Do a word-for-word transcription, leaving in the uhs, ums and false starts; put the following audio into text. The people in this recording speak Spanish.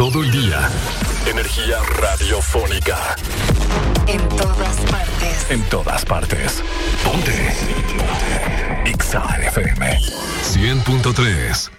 Todo el día. Energía radiofónica. En todas partes. En todas partes. Ponte. Ponte. Exa F M. cien punto tres.